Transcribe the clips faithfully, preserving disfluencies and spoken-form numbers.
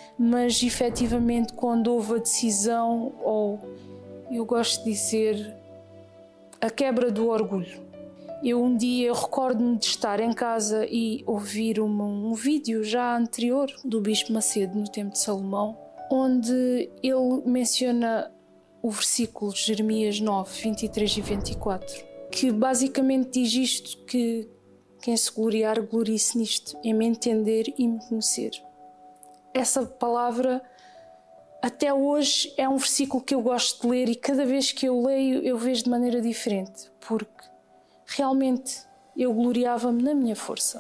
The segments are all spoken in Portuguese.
mas efetivamente quando houve a decisão, ou eu gosto de dizer, a quebra do orgulho. Eu um dia recordo-me de estar em casa e ouvir uma, um vídeo já anterior do Bispo Macedo no tempo de Salomão, onde ele menciona o versículo de Jeremias nove, vinte e três e vinte e quatro, que basicamente diz isto, que quem se gloriar, glorie-se nisto, em me entender e me conhecer. Essa palavra, até hoje, é um versículo que eu gosto de ler e cada vez que eu leio, eu vejo de maneira diferente, porque realmente eu gloriava-me na minha força.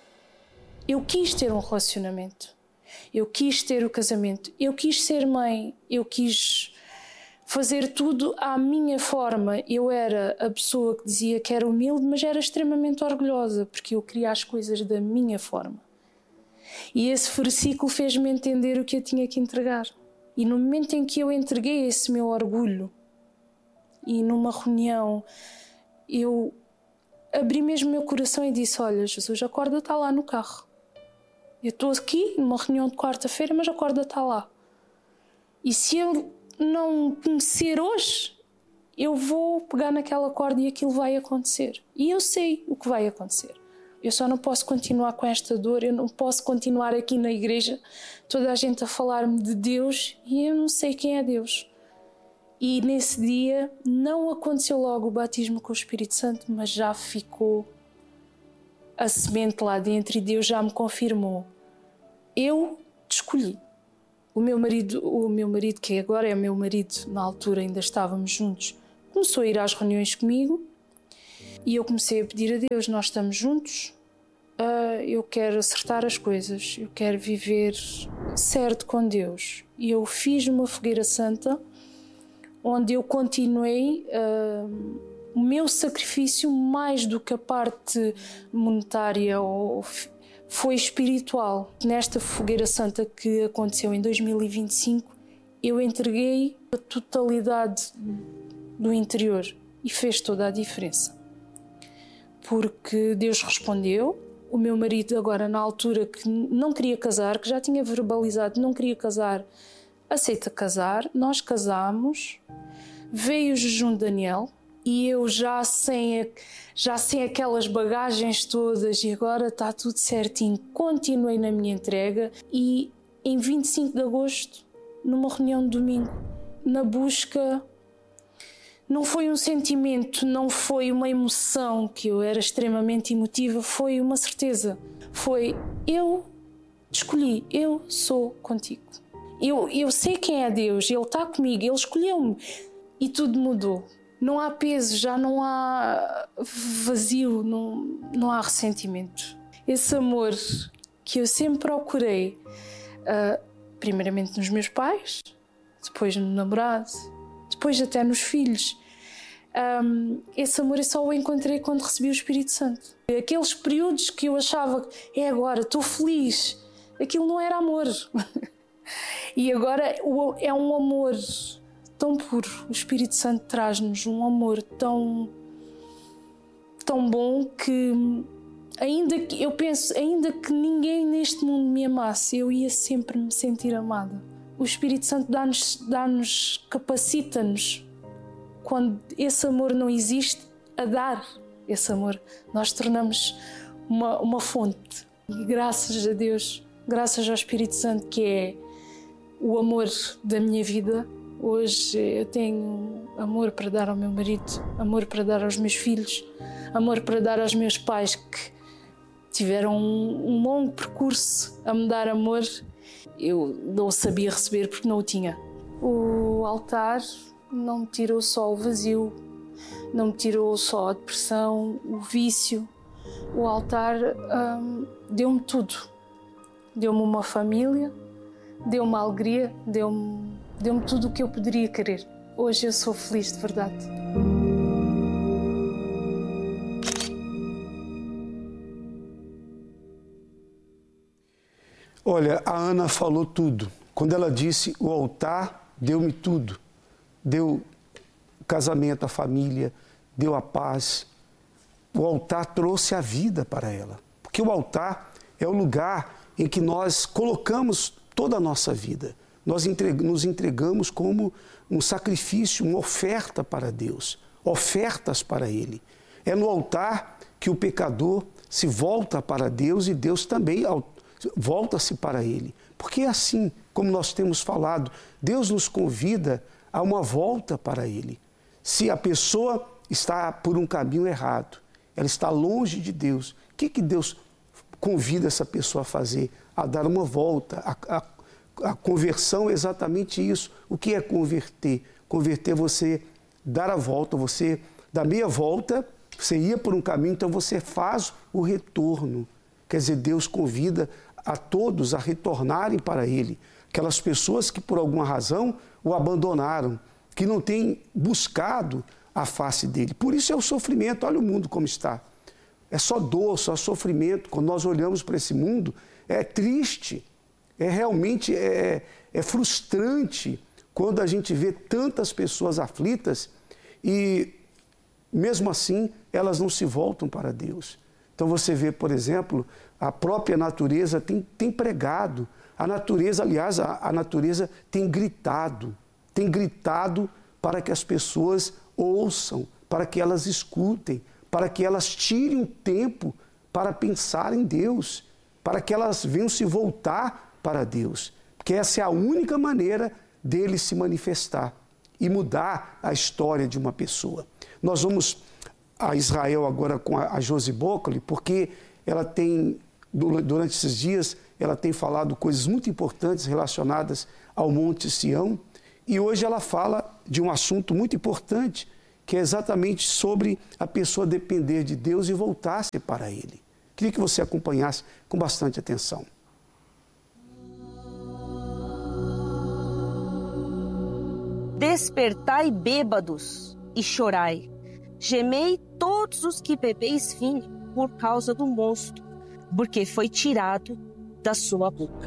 Eu quis ter um relacionamento, eu quis ter o casamento, eu quis ser mãe, eu quis fazer tudo à minha forma. Eu era a pessoa que dizia que era humilde, mas era extremamente orgulhosa, porque eu queria as coisas da minha forma. E esse versículo fez-me entender o que eu tinha que entregar. E no momento em que eu entreguei esse meu orgulho, e numa reunião, eu abri mesmo o meu coração e disse: olha, Jesus, a corda está lá no carro. Eu estou aqui numa reunião de quarta-feira, mas a corda está lá. E se eu não conhecer hoje, eu vou pegar naquela corda e aquilo vai acontecer. E eu sei o que vai acontecer. Eu só não posso continuar com esta dor, eu não posso continuar aqui na igreja, toda a gente a falar-me de Deus e eu não sei quem é Deus. E nesse dia não aconteceu logo o batismo com o Espírito Santo, mas já ficou a semente lá dentro e Deus já me confirmou. Eu te escolhi. O meu marido, o meu marido, que agora é meu marido, na altura ainda estávamos juntos, começou a ir às reuniões comigo e eu comecei a pedir a Deus: nós estamos juntos, uh, eu quero acertar as coisas, eu quero viver certo com Deus. E eu fiz uma fogueira santa, onde eu continuei uh, o meu sacrifício, mais do que a parte monetária, ou foi espiritual. Nesta fogueira santa que aconteceu em dois mil e vinte e cinco, eu entreguei a totalidade do interior e fez toda a diferença. Porque Deus respondeu. O meu marido, agora na altura que não queria casar, que já tinha verbalizado, não queria casar, aceita casar. Nós casámos, veio o jejum de Daniel e eu já sem, já sem aquelas bagagens todas, e agora está tudo certinho. Continuei na minha entrega e em vinte e cinco de agosto, numa reunião de domingo, na busca, não foi um sentimento, não foi uma emoção, que eu era extremamente emotiva, foi uma certeza. Foi: eu te escolhi, eu sou contigo. Eu, eu sei quem é Deus, Ele está comigo, Ele escolheu-me. E tudo mudou. Não há peso, já não há vazio, não, não há ressentimento. Esse amor que eu sempre procurei, uh, primeiramente nos meus pais, depois no namorado, depois até nos filhos, um, esse amor eu só o encontrei quando recebi o Espírito Santo. Aqueles períodos que eu achava: é agora, estou feliz, aquilo não era amor. E agora é um amor tão puro. O Espírito Santo traz-nos um amor tão, tão bom que, ainda que eu penso, ainda que ninguém neste mundo me amasse, eu ia sempre me sentir amada. O Espírito Santo dá-nos, dá-nos, capacita-nos, quando esse amor não existe, a dar esse amor. Nós tornamos uma, uma fonte. E graças a Deus, graças ao Espírito Santo, que é o amor da minha vida, hoje eu tenho amor para dar ao meu marido, amor para dar aos meus filhos, amor para dar aos meus pais, que tiveram um, um longo percurso a me dar amor. Eu não o sabia receber porque não o tinha. O altar não me tirou só o vazio, não me tirou só a depressão, o vício. O altar hum, deu-me tudo. Deu-me uma família, deu-me alegria, deu-me, deu-me tudo o que eu poderia querer. Hoje eu sou feliz de verdade. Olha, a Ana falou tudo. Quando ela disse: o altar deu-me tudo. Deu o casamento, a família, deu a paz. O altar trouxe a vida para ela. Porque o altar é o lugar em que nós colocamos toda a nossa vida. Nós nos entregamos como um sacrifício, uma oferta para Deus, ofertas para Ele. É no altar que o pecador se volta para Deus e Deus também volta-se para Ele. Porque é assim, como nós temos falado, Deus nos convida a uma volta para Ele. Se a pessoa está por um caminho errado, ela está longe de Deus, o que, que Deus convida essa pessoa a fazer? A dar uma volta. A, a, a conversão é exatamente isso. O que é converter? Converter é você dar a volta, você dá meia volta, você ia por um caminho, então você faz o retorno. Quer dizer, Deus convida a todos a retornarem para Ele. Aquelas pessoas que por alguma razão o abandonaram, que não têm buscado a face dele. Por isso é o sofrimento. Olha o mundo como está. É só dor, só sofrimento. Quando nós olhamos para esse mundo, é triste, é realmente é, é frustrante quando a gente vê tantas pessoas aflitas e, mesmo assim, elas não se voltam para Deus. Então você vê, por exemplo, a própria natureza tem, tem pregado. A natureza, aliás, a, a natureza tem gritado, tem gritado para que as pessoas ouçam, para que elas escutem, para que elas tirem um tempo para pensar em Deus, para que elas venham se voltar para Deus. Porque essa é a única maneira dele se manifestar e mudar a história de uma pessoa. Nós vamos a Israel agora com a Josi Bocoli, porque ela tem, durante esses dias, ela tem falado coisas muito importantes relacionadas ao Monte Sião, e hoje ela fala de um assunto muito importante, que é exatamente sobre a pessoa depender de Deus e voltar-se para Ele. Queria que você acompanhasse com bastante atenção. Despertai bêbados e chorai, gemei todos os que bebeis vinho por causa do mosto, porque foi tirado da sua boca.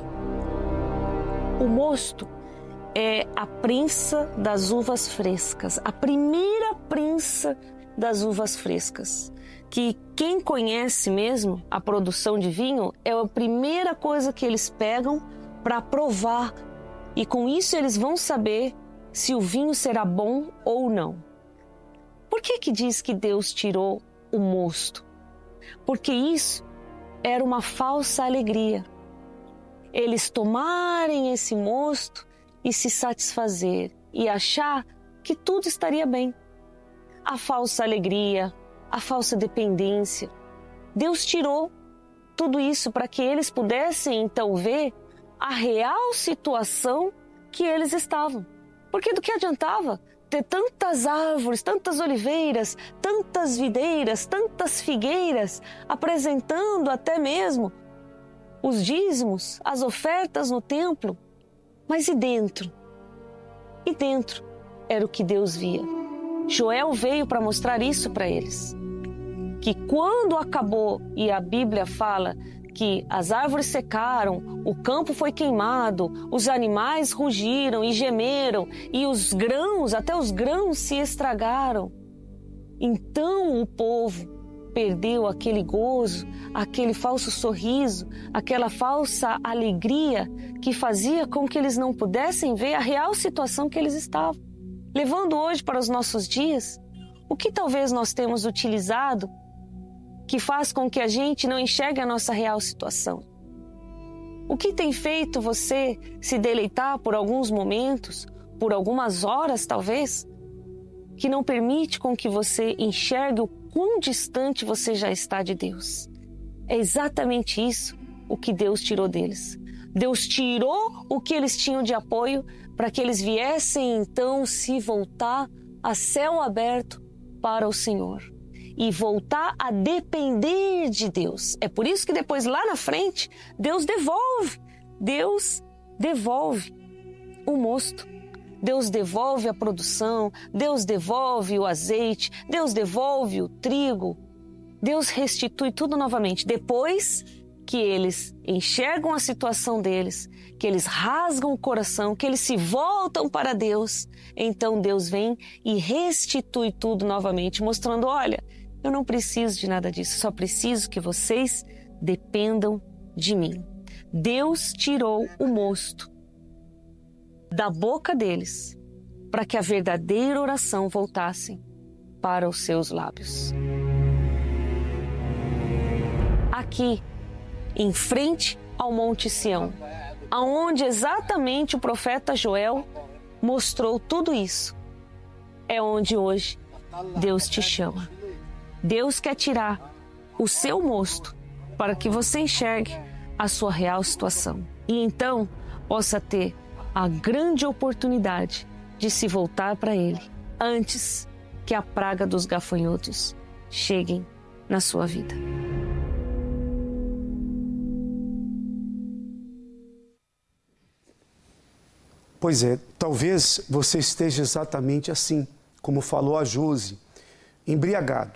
O mosto é a prensa das uvas frescas, a primeira prensa das uvas frescas, que quem conhece mesmo a produção de vinho é a primeira coisa que eles pegam para provar, e com isso eles vão saber se o vinho será bom ou não. Por que que diz que Deus tirou o mosto? Porque isso era uma falsa alegria. Eles tomarem esse mosto e se satisfazer e achar que tudo estaria bem. A falsa alegria, a falsa dependência. Deus tirou tudo isso para que eles pudessem então ver a real situação que eles estavam. Porque do que adiantava ter tantas árvores, tantas oliveiras, tantas videiras, tantas figueiras, apresentando até mesmo os dízimos, as ofertas no templo? Mas e dentro? E dentro era o que Deus via. Joel veio para mostrar isso para eles. Que quando acabou, e a Bíblia fala que as árvores secaram, o campo foi queimado, os animais rugiram e gemeram, e os grãos, até os grãos se estragaram. Então o povo perdeu aquele gozo, aquele falso sorriso, aquela falsa alegria que fazia com que eles não pudessem ver a real situação que eles estavam. Levando hoje para os nossos dias, o que talvez nós temos utilizado que faz com que a gente não enxergue a nossa real situação? O que tem feito você se deleitar por alguns momentos, por algumas horas talvez, que não permite com que você enxergue o quão distante você já está de Deus? É exatamente isso o que Deus tirou deles. Deus tirou o que eles tinham de apoio para que eles viessem então se voltar a céu aberto para o Senhor e voltar a depender de Deus. É por isso que depois lá na frente Deus devolve, Deus devolve o mosto. Deus devolve a produção, Deus devolve o azeite, Deus devolve o trigo, Deus restitui tudo novamente. Depois que eles enxergam a situação deles, que eles rasgam o coração, que eles se voltam para Deus, então Deus vem e restitui tudo novamente, mostrando, olha, eu não preciso de nada disso, só preciso que vocês dependam de mim. Deus tirou o mosto da boca deles para que a verdadeira oração voltasse para os seus lábios. Aqui, em frente ao Monte Sião, aonde exatamente o profeta Joel mostrou tudo isso, é onde hoje Deus te chama. Deus quer tirar o seu mosto para que você enxergue a sua real situação e então possa ter a grande oportunidade de se voltar para Ele antes que a praga dos gafanhotos cheguem na sua vida. Pois é, talvez você esteja exatamente assim, como falou a Josi, embriagado.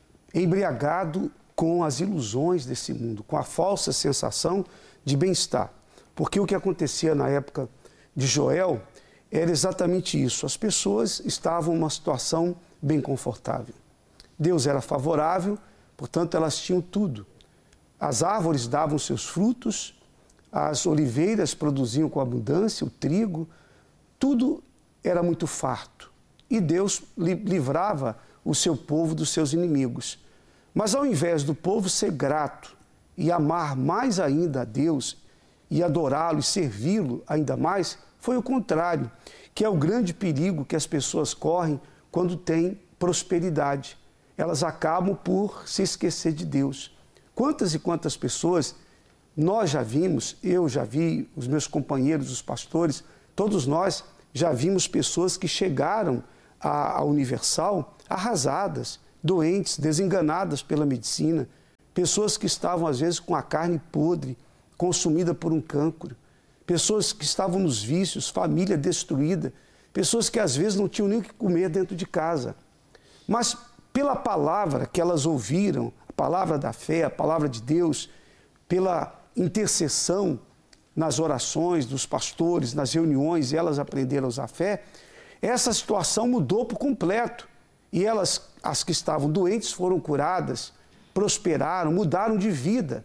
Embriagado com as ilusões desse mundo, com a falsa sensação de bem-estar. Porque o que acontecia na época de Joel era exatamente isso. As pessoas estavam numa situação bem confortável. Deus era favorável, portanto elas tinham tudo. As árvores davam seus frutos, as oliveiras produziam com abundância, o trigo, tudo era muito farto. E Deus livrava o seu povo dos seus inimigos. Mas ao invés do povo ser grato e amar mais ainda a Deus e adorá-lo e servi-lo ainda mais, foi o contrário, que é o grande perigo que as pessoas correm quando têm prosperidade. Elas acabam por se esquecer de Deus. Quantas e quantas pessoas nós já vimos, eu já vi, os meus companheiros, os pastores, todos nós já vimos pessoas que chegaram à Universal arrasadas, doentes, desenganadas pela medicina, pessoas que estavam às vezes com a carne podre, consumida por um cancro, pessoas que estavam nos vícios, família destruída, pessoas que às vezes não tinham nem o que comer dentro de casa. Mas pela palavra que elas ouviram, a palavra da fé, a palavra de Deus, pela intercessão nas orações dos pastores, nas reuniões, elas aprenderam a usar fé, essa situação mudou por completo. E elas, as que estavam doentes, foram curadas, prosperaram, mudaram de vida.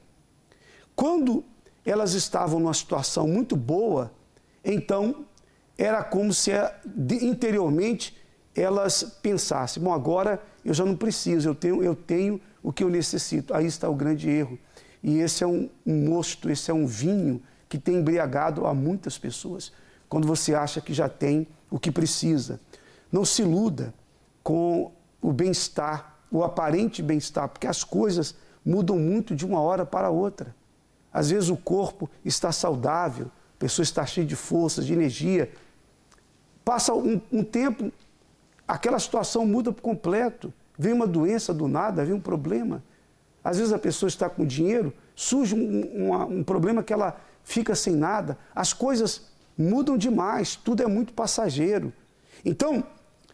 Quando elas estavam numa situação muito boa, então era como se interiormente elas pensassem, bom, agora eu já não preciso, eu tenho, eu tenho o que eu necessito. Aí está o grande erro. E esse é um, um mosto, esse é um vinho que tem embriagado a muitas pessoas, quando você acha que já tem o que precisa. Não se iluda com o bem-estar, o aparente bem-estar, porque as coisas mudam muito de uma hora para outra. Às vezes o corpo está saudável, a pessoa está cheia de força, de energia. Passa um, um tempo, aquela situação muda por completo. Vem uma doença do nada, vem um problema. Às vezes a pessoa está com dinheiro, surge um, um, um problema que ela fica sem nada. As coisas mudam demais, tudo é muito passageiro. Então,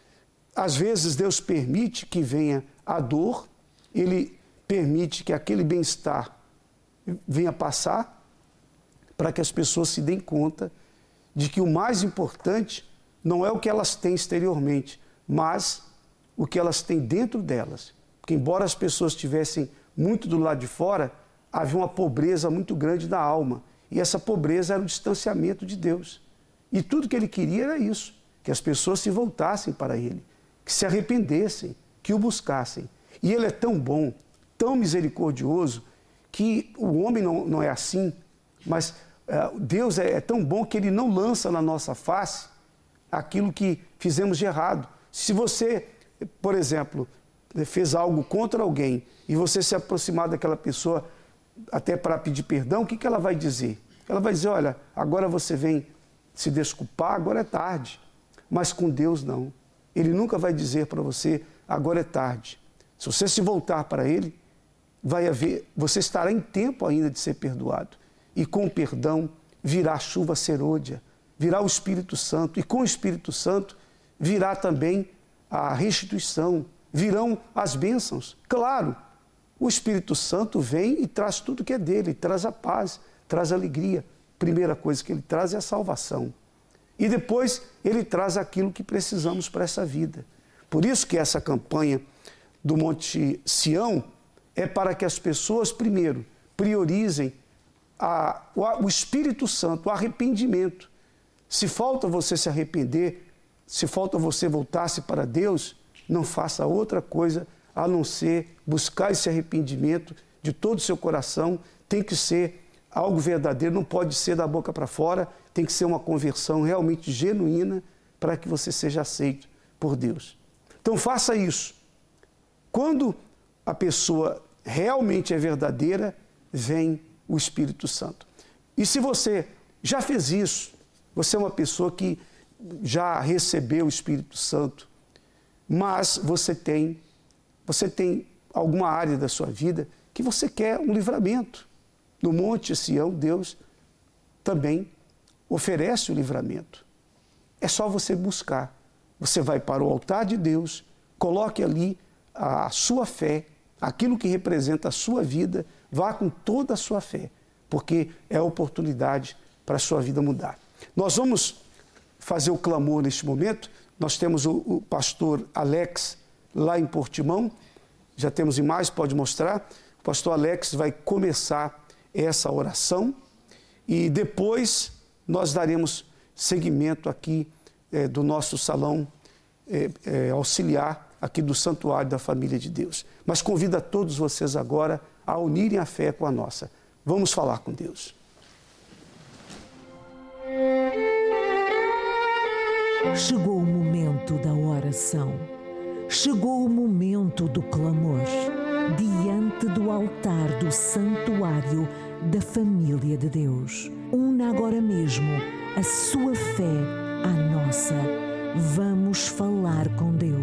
às vezes Deus permite que venha a dor, Ele permite que aquele bem-estar venha passar, para que as pessoas se deem conta de que o mais importante não é o que elas têm exteriormente, mas o que elas têm dentro delas. Porque embora as pessoas tivessem muito do lado de fora, havia uma pobreza muito grande da alma. E essa pobreza era o distanciamento de Deus. E tudo que Ele queria era isso, que as pessoas se voltassem para Ele, que se arrependessem, que o buscassem. E Ele é tão bom, tão misericordioso, que o homem não, não é assim, mas uh, Deus é, é tão bom que Ele não lança na nossa face aquilo que fizemos de errado. Se você, por exemplo, fez algo contra alguém e você se aproximar daquela pessoa até para pedir perdão, o que, que ela vai dizer? Ela vai dizer, olha, agora você vem se desculpar, agora é tarde. Mas com Deus não. Ele nunca vai dizer para você, agora é tarde. Se você se voltar para Ele, vai haver, você estará em tempo ainda de ser perdoado. E com o perdão virá a chuva serôdia, virá o Espírito Santo. E com o Espírito Santo virá também a restituição, virão as bênçãos. Claro, o Espírito Santo vem e traz tudo que é dele, traz a paz, traz a alegria. Primeira coisa que ele traz é a salvação. E depois ele traz aquilo que precisamos para essa vida. Por isso que essa campanha do Monte Sião é para que as pessoas, primeiro, priorizem a, o, o Espírito Santo, o arrependimento. Se falta você se arrepender, se falta você voltar-se para Deus, não faça outra coisa a não ser buscar esse arrependimento de todo o seu coração. Tem que ser algo verdadeiro, não pode ser da boca para fora, tem que ser uma conversão realmente genuína para que você seja aceito por Deus. Então faça isso. Quando a pessoa realmente é verdadeira, vem o Espírito Santo. E se você já fez isso, você é uma pessoa que já recebeu o Espírito Santo, mas você tem, você tem alguma área da sua vida que você quer um livramento. No Monte Sião, Deus também oferece o livramento. É só você buscar. Você vai para o altar de Deus, coloque ali a sua fé, aquilo que representa a sua vida, vá com toda a sua fé, porque é a oportunidade para a sua vida mudar. Nós vamos fazer o clamor neste momento. Nós temos o, o pastor Alex lá em Portimão, já temos imagens, pode mostrar. O pastor Alex vai começar essa oração e depois nós daremos seguimento aqui é, do nosso salão é, é, auxiliar aqui do Santuário da Família de Deus. Mas convido a todos vocês agora a unirem a fé com a nossa. Vamos falar com Deus. Chegou o momento da oração. Chegou o momento do clamor. Diante do altar do Santuário da Família de Deus. Una agora mesmo a sua fé à nossa. Vamos falar com Deus.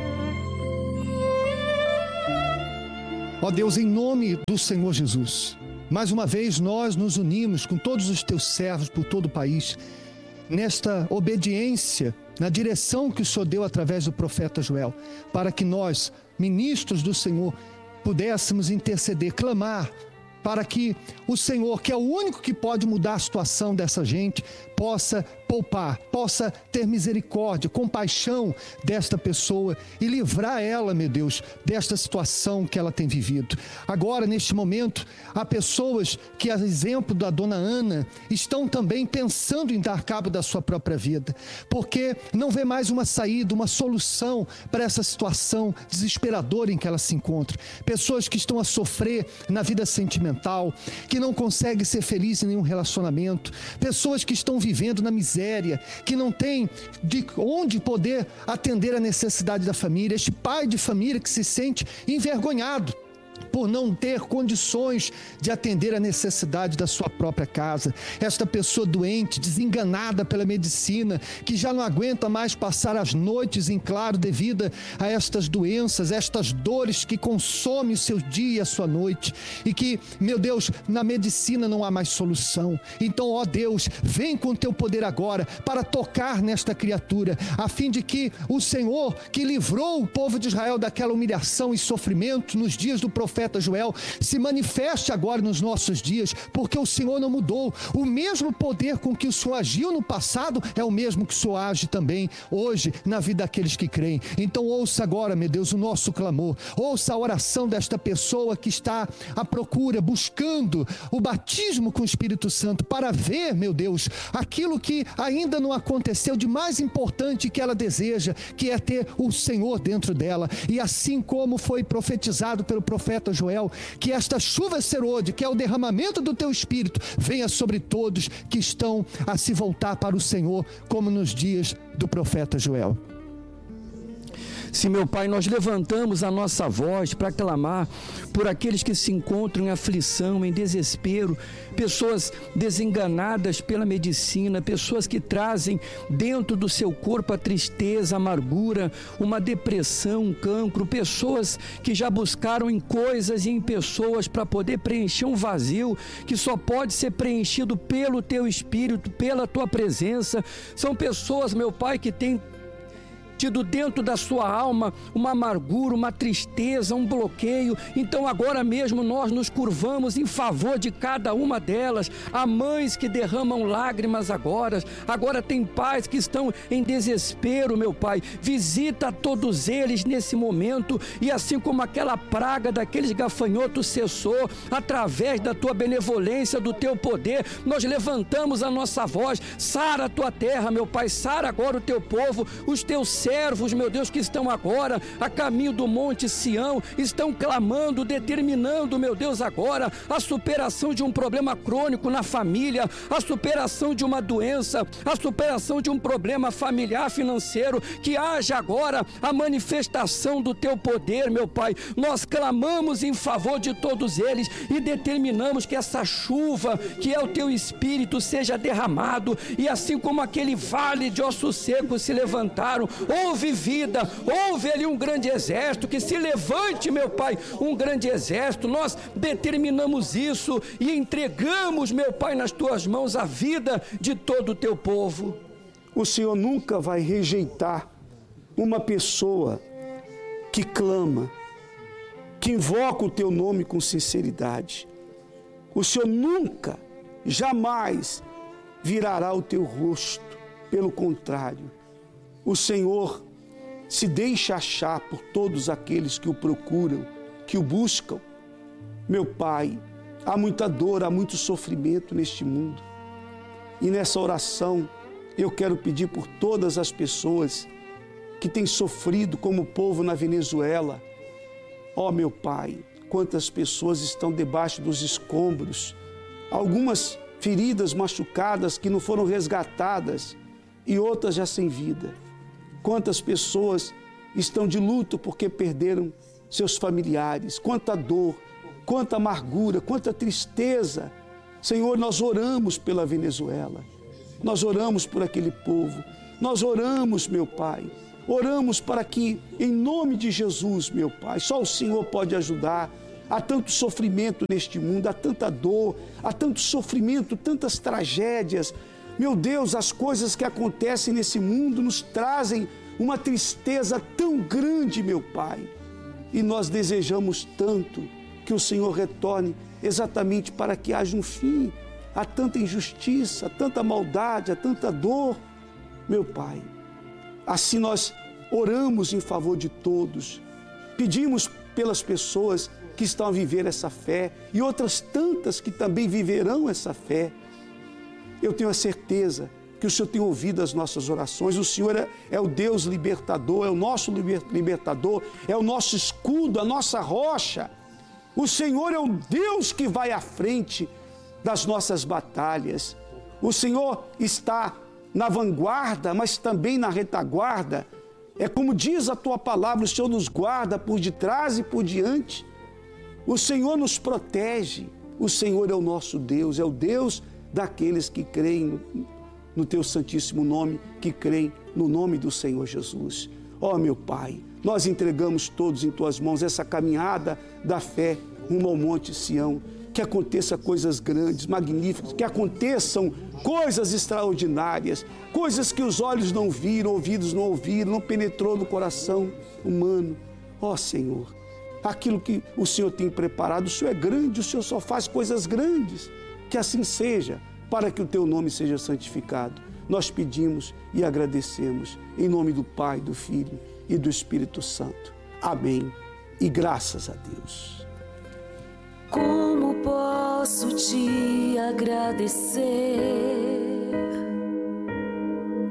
Ó Deus, em nome do Senhor Jesus, mais uma vez nós nos unimos com todos os teus servos por todo o país, nesta obediência, na direção que o Senhor deu através do profeta Joel, para que nós, ministros do Senhor, pudéssemos interceder, clamar, para que o Senhor, que é o único que pode mudar a situação dessa gente, possa poupar, possa ter misericórdia, compaixão desta pessoa e livrar ela, meu Deus, desta situação que ela tem vivido. Agora, neste momento, há pessoas que, a exemplo da dona Ana, estão também pensando em dar cabo da sua própria vida, porque não vê mais uma saída, uma solução para essa situação desesperadora em que ela se encontra. Pessoas que estão a sofrer na vida sentimental, que não conseguem ser felizes em nenhum relacionamento, pessoas que estão vivendo na miséria, que não tem de onde poder atender a necessidade da família, este pai de família que se sente envergonhado por não ter condições de atender a necessidade da sua própria casa. Esta pessoa doente, desenganada pela medicina, que já não aguenta mais passar as noites em claro devido a estas doenças, estas dores que consomem o seu dia e a sua noite, e que, meu Deus, na medicina não há mais solução. Então, ó Deus, vem com o teu poder agora para tocar nesta criatura, a fim de que o Senhor, que livrou o povo de Israel daquela humilhação e sofrimento nos dias do profeta Joel, se manifeste agora nos nossos dias, porque o Senhor não mudou. O mesmo poder com que o Senhor agiu no passado é o mesmo que o Senhor age também hoje na vida daqueles que creem. Então ouça agora, meu Deus, o nosso clamor, ouça a oração desta pessoa que está à procura, buscando o batismo com o Espírito Santo para ver, meu Deus, aquilo que ainda não aconteceu de mais importante que ela deseja, que é ter o Senhor dentro dela. E assim como foi profetizado pelo profeta Joel, que esta chuva serode, que é o derramamento do teu Espírito, venha sobre todos que estão a se voltar para o Senhor, como nos dias do profeta Joel. Sim, meu Pai, nós levantamos a nossa voz para clamar por aqueles que se encontram em aflição, em desespero, pessoas desenganadas pela medicina, pessoas que trazem dentro do seu corpo a tristeza, a amargura, uma depressão, um cancro, pessoas que já buscaram em coisas e em pessoas para poder preencher um vazio que só pode ser preenchido pelo teu Espírito, pela tua presença. São pessoas, meu Pai, que têm tido dentro da sua alma uma amargura, uma tristeza, um bloqueio. Então agora mesmo nós nos curvamos em favor de cada uma delas. Há mães que derramam lágrimas agora, agora tem pais que estão em desespero, meu Pai. Visita todos eles nesse momento, e assim como aquela praga daqueles gafanhotos cessou, através da tua benevolência, do teu poder, nós levantamos a nossa voz. Sara a tua terra, meu Pai, sara agora o teu povo, os teus servos, meu Deus, que estão agora a caminho do Monte Sião, estão clamando, determinando, meu Deus, agora a superação de um problema crônico na família, a superação de uma doença, a superação de um problema familiar, financeiro, que haja agora a manifestação do teu poder, meu Pai. Nós clamamos em favor de todos eles e determinamos que essa chuva, que é o teu Espírito, seja derramado, e assim como aquele vale de ossos secos se levantaram, houve vida, houve ali um grande exército, que se levante, meu Pai, um grande exército. Nós determinamos isso e entregamos, meu Pai, nas tuas mãos a vida de todo o teu povo. O Senhor nunca vai rejeitar uma pessoa que clama, que invoca o teu nome com sinceridade. O Senhor nunca, jamais virará o teu rosto. Pelo contrário, o Senhor se deixa achar por todos aqueles que o procuram, que o buscam. Meu Pai, há muita dor, há muito sofrimento neste mundo. E nessa oração, eu quero pedir por todas as pessoas que têm sofrido como o povo na Venezuela. Ó, meu Pai, quantas pessoas estão debaixo dos escombros, algumas feridas, machucadas, que não foram resgatadas, e outras já sem vida. Quantas pessoas estão de luto porque perderam seus familiares, quanta dor, quanta amargura, quanta tristeza. Senhor, nós oramos pela Venezuela, nós oramos por aquele povo, nós oramos, meu Pai, oramos para que, em nome de Jesus, meu Pai, só o Senhor pode ajudar. Há tanto sofrimento neste mundo, há tanta dor, há tanto sofrimento, tantas tragédias. Meu Deus, as coisas que acontecem nesse mundo nos trazem uma tristeza tão grande, meu Pai. E nós desejamos tanto que o Senhor retorne exatamente para que haja um fim a tanta injustiça, a tanta maldade, a tanta dor, meu Pai. Assim nós oramos em favor de todos, pedimos pelas pessoas que estão a viver essa fé e outras tantas que também viverão essa fé. Eu tenho a certeza que o Senhor tem ouvido as nossas orações. O Senhor é, é o Deus libertador, é o nosso liber, libertador, é o nosso escudo, a nossa rocha. O Senhor é o Deus que vai à frente das nossas batalhas. O Senhor está na vanguarda, mas também na retaguarda. É como diz a tua palavra, o Senhor nos guarda por detrás e por diante. O Senhor nos protege. O Senhor é o nosso Deus, é o Deus daqueles que creem no, no teu santíssimo nome, que creem no nome do Senhor Jesus. Ó, meu Pai, nós entregamos todos em tuas mãos essa caminhada da fé rumo ao Monte Sião. Que aconteça coisas grandes, magníficas, que aconteçam coisas extraordinárias, coisas que os olhos não viram, ouvidos não ouviram, não penetrou no coração humano. Ó Senhor, aquilo que o Senhor tem preparado, o Senhor é grande, o Senhor só faz coisas grandes. Que assim seja, para que o teu nome seja santificado. Nós pedimos e agradecemos, em nome do Pai, do Filho e do Espírito Santo. Amém. E graças a Deus. Como posso te agradecer?